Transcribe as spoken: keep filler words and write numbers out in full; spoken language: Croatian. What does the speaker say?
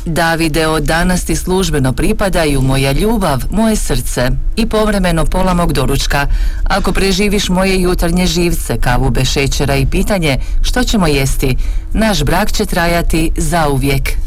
Davide, od danas ti službeno pripadaju moja ljubav, moje srce i povremeno pola mog doručka. Ako preživiš moje jutarnje živce, kavu bez šećera i pitanje što ćemo jesti, naš brak će trajati zauvijek.